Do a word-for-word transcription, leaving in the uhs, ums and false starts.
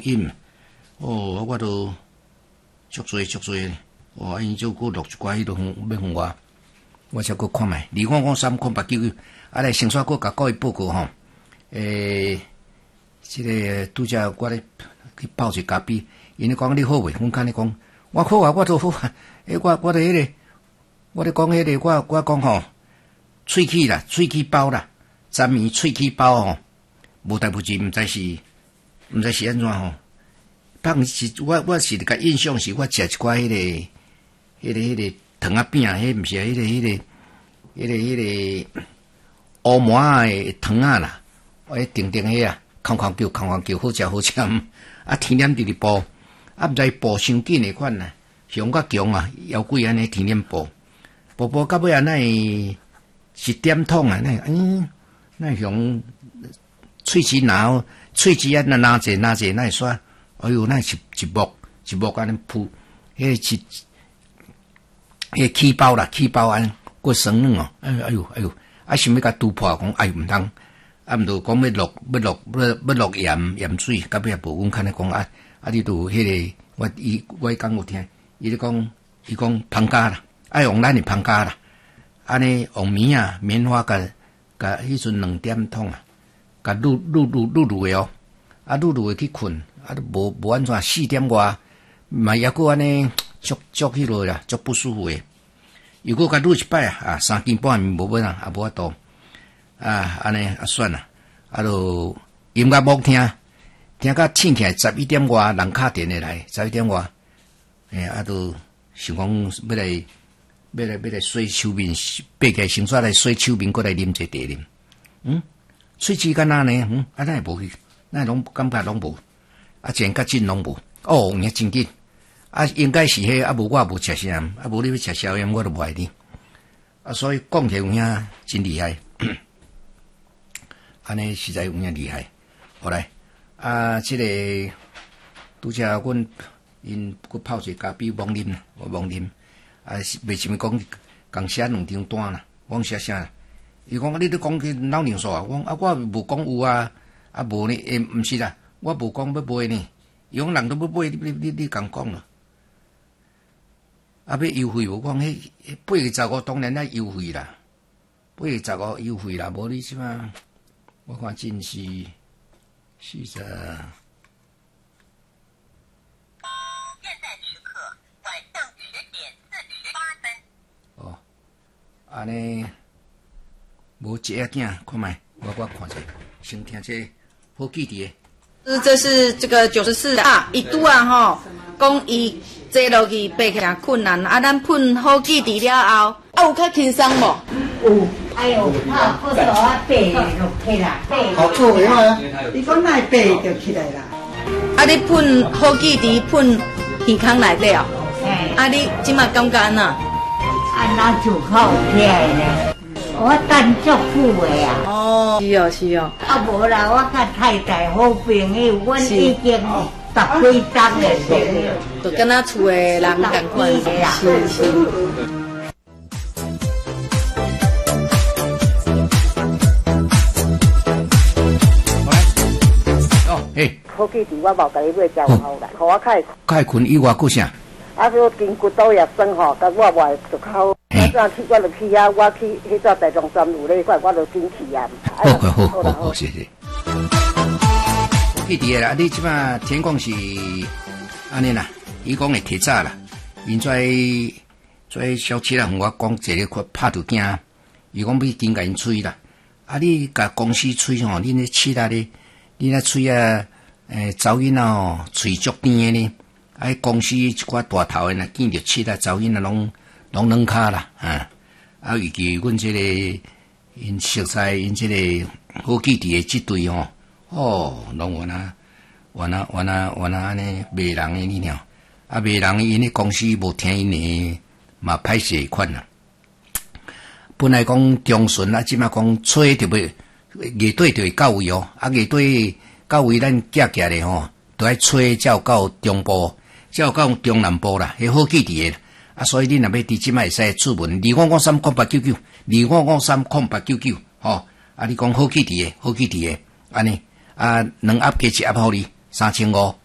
音，哦，我都足多足多咧，哦，因就搁录一寡迄种要互我，我才搁看卖，二五五三空八九九，啊来先煞搁甲各位报告吼，诶，即、這个拄则我咧去报一咖啡，因咧讲你好未？阮看你讲，我好啊，我都好啊，诶，我我咧迄、那个，我咧讲迄个，我我讲吼，喙齿啦，喙齿包啦，詹米喙齿包吼，无代无志，毋知是。毋知是安怎吼？当时我我是甲印象是我食一寡迄、那个、迄、那个、迄、那个糖仔饼，迄毋是迄、那个、迄、那个、迄、那个、迄、那個烏麻诶糖仔啦，迄定定迄啊，空空叫空空叫，好食好食。啊，天黏直直爆，啊毋知爆伤緊诶款啊，香甲強啊，腰鬼安尼天黏爆，爆爆到尾啊，那是點痛啊，那嗯，那像喙齒撓。喙齿啊，那拿者拿者那会煞，哎呦，那是一幕一幕安尼铺，迄个是，迄个气包啦，气包安过生软哦，哎呦哎呦哎呦，啊想要甲突破讲，哎毋通，啊毋着讲要落要落要要落盐盐水，到尾也无，阮看咧讲啊，啊你都迄、那个，我伊我讲有听，伊咧讲，伊讲芳家啦，爱用咱诶芳家啦，安尼用棉啊棉花甲甲迄阵两点痛啊。甲愈愈愈愈愈诶哦，啊愈愈诶去困，啊都无无安怎四点外，嘛抑搁安尼足足迄落啦，足不舒服诶。又搁甲愈一摆啊，三更半暝无要啦，也无法度啊，安尼啊算啦，啊就音乐无听，听甲醒起来十一点外，人敲电话来，十一点外，诶啊都想讲要来要来要来洗手面，爬起来先煞来洗手面，搁来啉一茶啉，嗯。喙齿干那呢？嗯，啊，咱会无去，咱拢感觉拢无，啊，前甲真拢无。哦，也真紧，啊，应该是迄，啊，无我无食啥，啊，无你要食宵夜，我都无爱你。啊，所以讲起有影真厉害，安尼实在有影厉害。好来，啊，即、這个拄则阮因佮泡一咖啡忘啉，我忘啉，啊，为什么讲共写两张单啦？我写啥？伊讲你咧讲去老娘说啊，我啊我无讲有啊，啊无呢，诶，毋是啦，我无讲要买呢，伊讲人都要买，你你你你共讲咯，啊要优惠，我讲迄八月十五当然要优惠啦，八月十五优惠啦，无你即嘛，我看真是是十。现在时刻晚上十点四十八分。哦，安尼。无一个囝，看卖，我我看者，先听这好记伫诶。这是这个九十四啊，伊拄啊吼，讲伊坐落去爬起来困难，啊，咱喷好记伫了后，啊有较轻松无？ 有，哎呦，啊，好多啊爬落起来，好做诶吼，伊讲哪爬就起来啦。 啊，你喷好记伫喷健康内底哦。啊，你即马感觉安那？ 安那就好起来咧。我等足久诶啊！ 哦，是哦是哦。 啊无啦，我甲太太好朋友，阮已经十几张诶了， 就跟咱厝诶人共款。是是。 哦，嘿。 好记伫我无甲你买交好啦，互我较会。 较会困以外，佫啥？ 啊，迄筋骨都也酸吼，甲我外就靠。我早去，我就去遐，我去迄座大壮山有咧块，我就紧去啊。 好，好，好，好，好，谢谢。记伫啦，你即马天公是安尼啦，伊讲会提早啦，因在在小七啦，同我讲一个快拍着惊，伊讲要紧甲因催啦。啊，你甲公司催吼，恁咧七啦咧，你咧催啊，诶，查某囡仔吼，喙足甜诶呢。啊，公司一寡大头诶，若见着七啦，查某囡仔拢。拢软骹啦，啊！啊，尤其阮即、這个因熟悉因即个好记伫诶即队吼，哦，拢原来原来原来原来安尼卖人诶哩了，啊，卖人因咧公司无听因诶嘛歹势款啦。本来讲中旬啊，即马讲吹着要月底就会到位哦，啊，月底到位咱寄寄咧吼，都爱吹才有到中部，才有到中南部啦，迄好记伫诶。啊，所以你若要伫即摆会使出门，二五五三空八九九，二五五三空八九九，吼，啊，你讲好记伫诶，好记伫诶，安尼，啊，两盒加一盒互你，三千五。